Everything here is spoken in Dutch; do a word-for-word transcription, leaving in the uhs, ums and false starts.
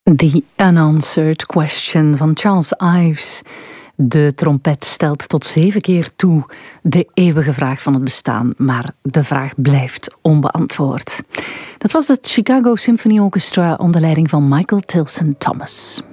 The Unanswered Question van Charles Ives. De trompet stelt tot zeven keer toe de eeuwige vraag van het bestaan, maar de vraag blijft onbeantwoord. Dat was het Chicago Symphony Orchestra onder leiding van Michael Tilson Thomas.